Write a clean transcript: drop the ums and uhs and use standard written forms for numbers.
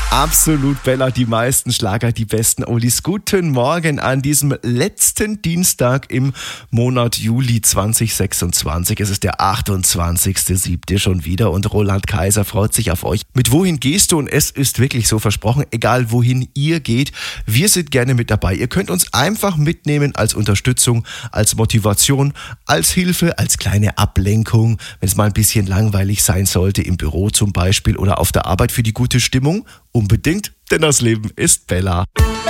Absolut Bella, die meisten Schlager, die besten Oldies. Guten Morgen an diesem letzten Dienstag im Monat Juli 2026. Es ist der 28.07. schon wieder und Roland Kaiser freut sich auf euch. Mit Wohin gehst du? Und es ist wirklich so versprochen, egal wohin ihr geht, wir sind gerne mit dabei. Ihr könnt uns einfach mitnehmen als Unterstützung, als Motivation, als Hilfe, als kleine Ablenkung, wenn es mal ein bisschen langweilig sein sollte, im Büro zum Beispiel oder auf der Arbeit für die gute Stimmung. Unbedingt, denn das Leben ist Bella.